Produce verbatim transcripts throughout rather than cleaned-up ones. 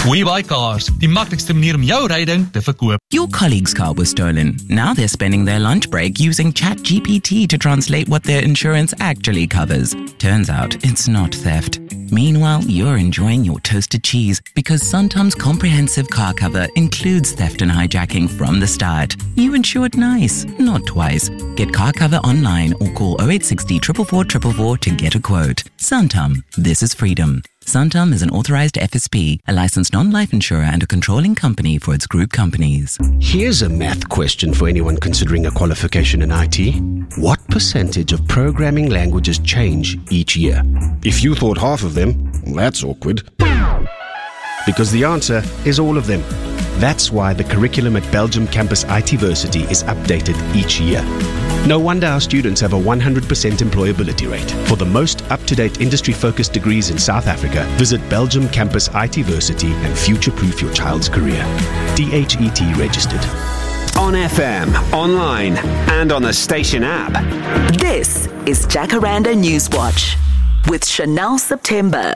WeBuyCars, die maklikste manier om jou ryding te verkoop. Your colleague's car was stolen. Now they're spending their lunch break using ChatGPT to translate what their insurance actually covers. Turns out it's not theft. Meanwhile, you're enjoying your toasted cheese because Santam's comprehensive car cover includes theft and hijacking from the start. You insured nice, not twice. Get car cover online or call oh eight six zero, four four four, four four four to get a quote. Santam, this is freedom. Santam is an authorized F S P, a licensed non-life insurer and a controlling company for its group companies. Here's a math question for anyone considering a qualification in I T. What percentage of programming languages change each year? If you thought half of them, that's awkward. Because the answer is all of them. That's why the curriculum at Belgium Campus ITversity is updated each year. No wonder our students have a one hundred percent employability rate. For the most up-to-date industry-focused degrees in South Africa, visit Belgium Campus ITversity and future-proof your child's career. D H E T registered. On F M, online, and on the station app. This is Jacaranda Newswatch with Chanel September.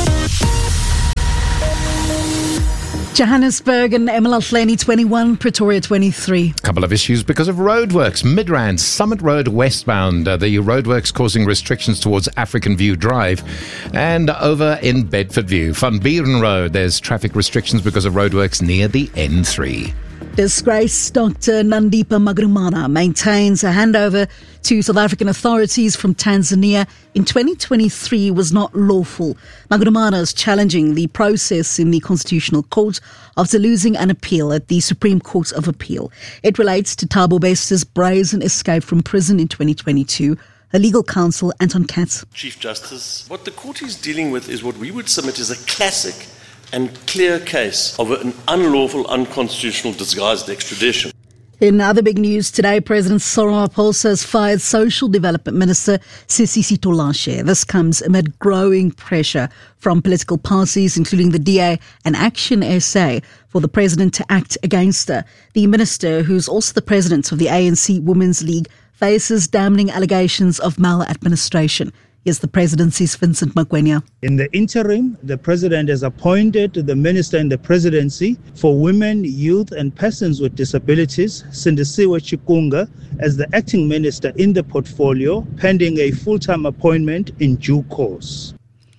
Johannesburg and Emalahleni twenty-one, Pretoria twenty-three. Couple of issues because of roadworks. Midrand, Summit Road westbound. Uh, the roadworks causing restrictions towards African View Drive. And over in Bedford View, Van Buren Road, there's traffic restrictions because of roadworks near the N three. Disgraced Doctor Nandipa Magurumana maintains a handover to South African authorities from Tanzania in twenty twenty-three was not lawful. Magurumana is challenging the process in the Constitutional Court after losing an appeal at the Supreme Court of Appeal. It relates to Thabo Beste's brazen escape from prison in twenty twenty-two. Her legal counsel, Anton Katz. Chief Justice, what the court is dealing with is what we would submit as a classic and clear case of an unlawful, unconstitutional disguised extradition. In other big news today, President Cyril Ramaphosa has fired Social Development Minister Sisisi Tolashe. This comes amid growing pressure from political parties, including the D A and Action S A, for the president to act against her. The minister, who's also the president of the A N C Women's League, faces damning allegations of maladministration. Here's the presidency's Vincent Magwenya. In the interim, the president has appointed the minister in the presidency for women, youth and persons with disabilities, Sindisiwe Chikunga, as the acting minister in the portfolio, pending a full-time appointment in due course.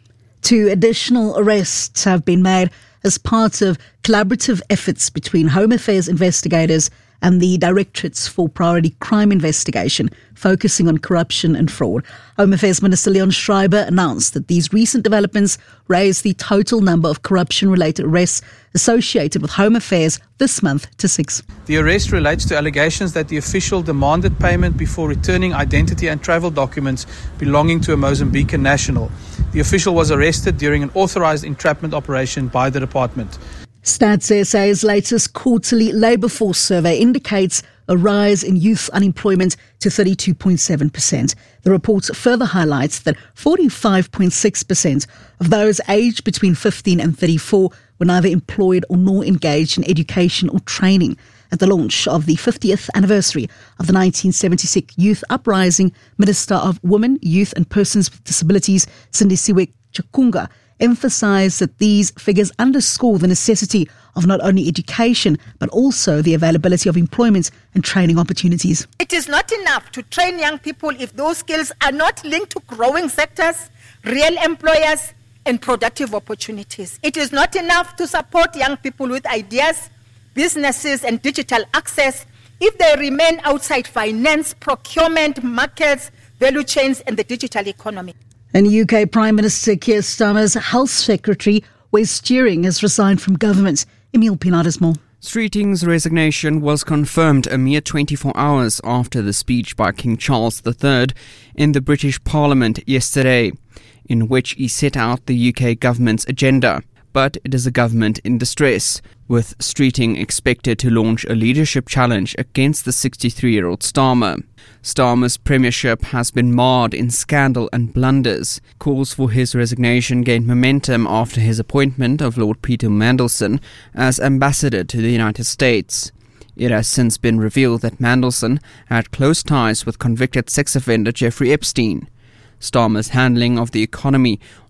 Two additional arrests have been made as part of collaborative efforts between Home Affairs investigators and the Directorates for Priority Crime Investigation, focusing on corruption and fraud. Home Affairs Minister Leon Schreiber announced that these recent developments raise the total number of corruption-related arrests associated with Home Affairs this month to six. The arrest relates to allegations that the official demanded payment before returning identity and travel documents belonging to a Mozambican national. The official was arrested during an authorized entrapment operation by the department. Stats S A's latest quarterly labour force survey indicates a rise in youth unemployment to thirty-two point seven percent. The report further highlights that forty-five point six percent of those aged between fifteen and thirty-four were neither employed or nor engaged in education or training. At the launch of the fiftieth anniversary of the nineteen seventy-six Youth Uprising, Minister of Women, Youth and Persons with Disabilities, Sindisiwe Chikunga, emphasised that these figures underscore the necessity of not only education but also the availability of employment and training opportunities. It is not enough to train young people if those skills are not linked to growing sectors, real employers and productive opportunities. It is not enough to support young people with ideas, businesses and digital access if they remain outside finance, procurement, markets, value chains and the digital economy. And U K Prime Minister Keir Starmer's Health Secretary, Wes Steering, has resigned from government. Emil Pinares more. Streeting's resignation was confirmed a mere twenty-four hours after the speech by King Charles the Third in the British Parliament yesterday, in which he set out the U K government's agenda. But it is a government in distress, with Streeting expected to launch a leadership challenge against the sixty-three-year-old Starmer. Starmer's premiership has been marred in scandal and blunders. Calls for his resignation gained momentum after his appointment of Lord Peter Mandelson as ambassador to the United States. It has since been revealed that Mandelson had close ties with convicted sex offender Jeffrey Epstein. Starmer's handling of the economy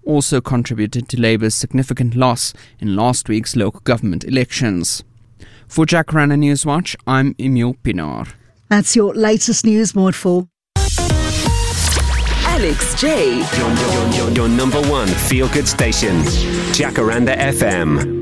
also contributed to Labour's significant loss in last week's local government elections. For Jacaranda Newswatch, I'm Emil Pinar. That's your latest news, Mod four. Alex J. Your, your, your, your number one feel-good station, Jacaranda F M.